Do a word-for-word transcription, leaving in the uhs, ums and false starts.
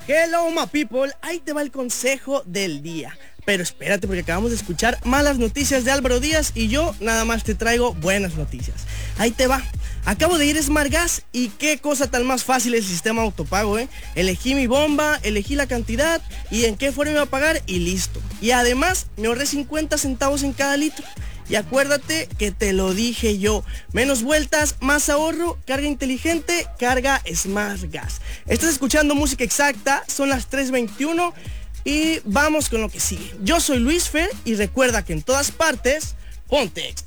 Hello, my people, ahí te va el consejo del día. Pero espérate, porque acabamos de escuchar malas noticias de Álvaro Díaz y yo nada más te traigo buenas noticias. Ahí te va. Acabo de ir a Smart Gas y qué cosa tan más fácil el sistema autopago, ¿eh? Elegí mi bomba, elegí la cantidad y en qué forma iba a pagar y listo. Y además me ahorré cincuenta centavos en cada litro. Y acuérdate que te lo dije yo, menos vueltas, más ahorro, carga inteligente, carga Smart Gas. Estás escuchando Música Exacta, son las tres veintiuno y vamos con lo que sigue. Yo soy Luis Fer y recuerda que en todas partes, ponte extra.